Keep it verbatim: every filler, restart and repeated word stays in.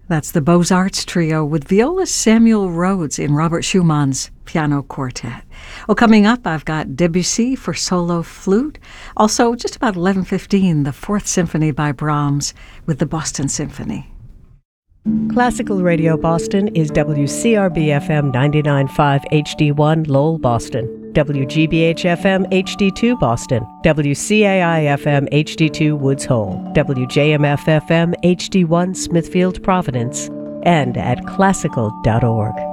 That's the Beaux-Arts Trio with violist Samuel Rhodes in Robert Schumann's Piano Quartet. Well, coming up, I've got Debussy for solo flute. Also, just about eleven fifteen, the Fourth Symphony by Brahms with the Boston Symphony. Classical Radio Boston is W C R B F M ninety-nine point five H D one Lowell, Boston, W G B H F M H D two Boston, W C A I F M H D two Woods Hole, W J M F F M H D one Smithfield, Providence, and at classical dot org.